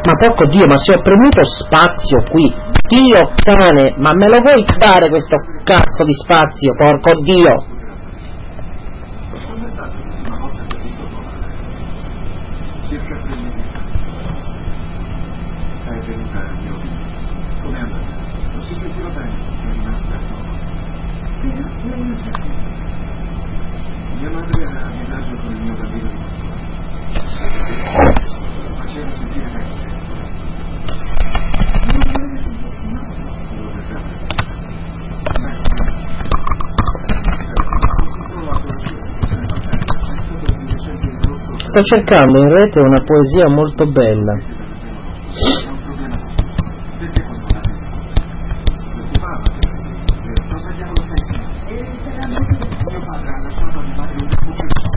Ma porco Dio, ma se ho premuto spazio qui, Dio cane, ma me lo vuoi dare questo cazzo di spazio, porco Dio? Circa 3 mesi fa. È venuta al mio video. Com'è andata? Non si sentiva bene, è rimasta a poco. Però lei non sapeva. Mia madre era a disagio con il mio bambino di 4 anni. Lo faceva sentire vecchio. Non voleva sentirsi nuovo. Lo vedrà sentire. Sto cercando in rete una poesia molto bella.